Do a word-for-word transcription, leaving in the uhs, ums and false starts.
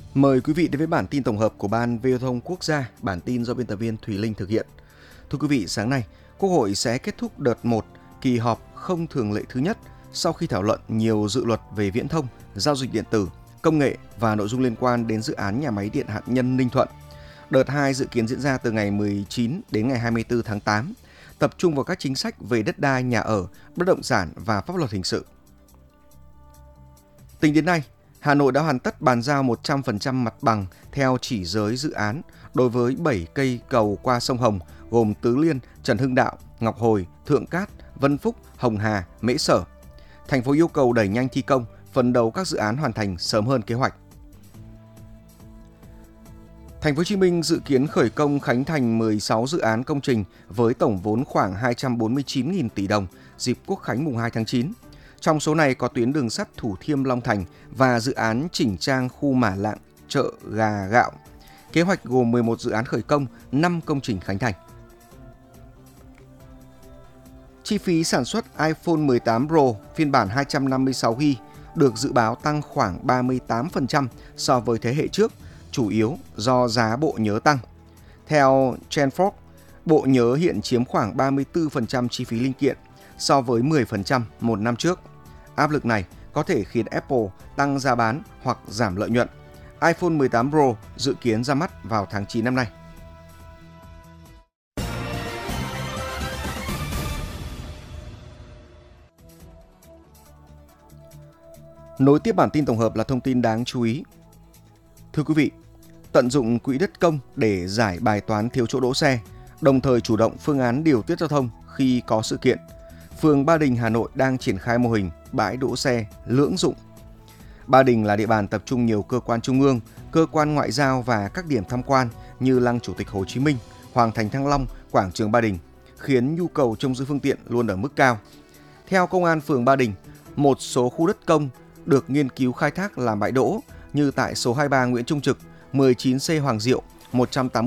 Mời quý vị đến với bản tin tổng hợp của Ban Viễn thông Quốc gia, bản tin do biên tập viên Thùy Linh thực hiện. Thưa quý vị, sáng nay, Quốc hội sẽ kết thúc đợt một kỳ họp không thường lệ thứ nhất sau khi thảo luận nhiều dự luật về viễn thông, giao dịch điện tử, công nghệ và nội dung liên quan đến dự án nhà máy điện hạt nhân Ninh Thuận. Đợt hai dự kiến diễn ra từ ngày mười chín đến ngày hai mươi tư tháng tám, tập trung vào các chính sách về đất đai, nhà ở, bất động sản và pháp luật hình sự. Tính đến nay, Hà Nội đã hoàn tất bàn giao một trăm phần trăm mặt bằng theo chỉ giới dự án đối với bảy cây cầu qua sông Hồng gồm Tứ Liên, Trần Hưng Đạo, Ngọc Hồi, Thượng Cát, Vân Phúc, Hồng Hà, Mễ Sở. Thành phố yêu cầu đẩy nhanh thi công, phấn đấu các dự án hoàn thành sớm hơn kế hoạch. Thành phố Hồ Chí Minh dự kiến khởi công khánh thành mười sáu dự án công trình với tổng vốn khoảng hai trăm bốn mươi chín nghìn tỷ đồng dịp Quốc khánh mùng hai tháng chín. Trong số này có tuyến đường sắt Thủ Thiêm Long Thành và dự án chỉnh trang khu Mả Lạng, chợ Gà Gạo. Kế hoạch gồm mười một dự án khởi công, năm công trình khánh thành. Chi phí sản xuất iPhone mười tám Pro phiên bản hai trăm năm mươi sáu gi ga bai được dự báo tăng khoảng ba mươi tám phần trăm so với thế hệ trước, chủ yếu do giá bộ nhớ tăng. Theo Genford, bộ nhớ hiện chiếm khoảng ba mươi tư phần trăm chi phí linh kiện so với mười phần trăm một năm trước. Áp lực này có thể khiến Apple tăng giá bán hoặc giảm lợi nhuận. iPhone mười tám Pro dự kiến ra mắt vào tháng chín năm nay. Nối tiếp bản tin tổng hợp là thông tin đáng chú ý. Thưa quý vị, tận dụng quỹ đất công để giải bài toán thiếu chỗ đỗ xe, đồng thời chủ động phương án điều tiết giao thông khi có sự kiện. Phường Ba Đình, Hà Nội đang triển khai mô hình bãi đỗ xe lưỡng dụng. Ba Đình là địa bàn tập trung nhiều cơ quan trung ương, cơ quan ngoại giao và các điểm tham quan như Lăng Chủ tịch Hồ Chí Minh, Hoàng thành Thăng Long, Quảng trường Ba Đình, khiến nhu cầu trông giữ phương tiện luôn ở mức cao. Theo Công an phường Ba Đình, một số khu đất công được nghiên cứu khai thác làm bãi đỗ như tại số hai mươi ba Nguyễn Trung Trực, mười chín C Hoàng Diệu, một trăm tám